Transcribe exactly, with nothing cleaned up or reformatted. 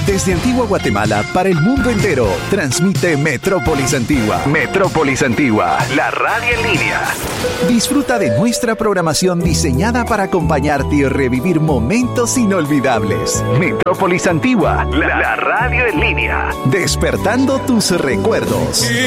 Desde Antigua Guatemala para el mundo entero, transmite Metrópolis Antigua. Metrópolis Antigua, la radio en línea. Disfruta de nuestra programación diseñada para acompañarte y revivir momentos inolvidables. Metrópolis Antigua, la, la radio en línea. Despertando tus recuerdos.